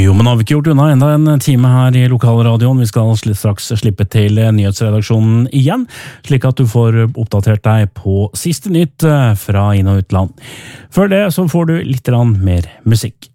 Jo, men har vi ikke gjort unna enda en time her i lokalradioen. Vi skal straks slippe til nyhetsredaksjonen igjen, slik at du får oppdatert deg på siste nytt fra inn- og utland. Før det så får du litt mer musikk.